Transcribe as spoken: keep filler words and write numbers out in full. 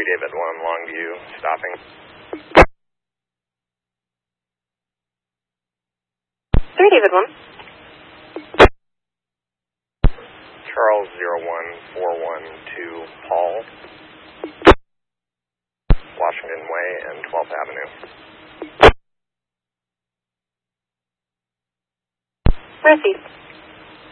three David one, Longview, stopping. three David one. Charles zero one four one two, Paul, Washington Way and twelfth Avenue. Received.